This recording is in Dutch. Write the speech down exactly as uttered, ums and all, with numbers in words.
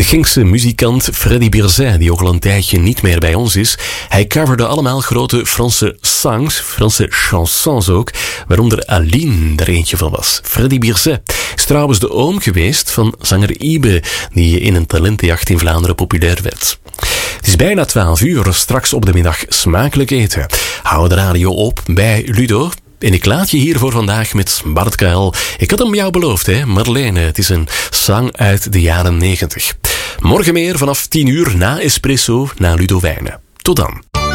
Ginkse muzikant Freddy Birzet, die ook al een tijdje niet meer bij ons is. Hij coverde allemaal grote Franse songs, Franse chansons ook, waaronder Aline er eentje van was. Freddy Birzet is trouwens de oom geweest van zanger Ibe, die in een talentenjacht in Vlaanderen populair werd. Het is bijna twaalf uur, straks op de middag smakelijk eten. Hou de radio op bij Ludo. En ik laat je hier voor vandaag met Bart Kuil. Ik had hem jou beloofd, hè, Marlene. Het is een zang uit de jaren negentig. Morgen meer vanaf tien uur na Espresso, na Ludo Wijnen. Tot dan.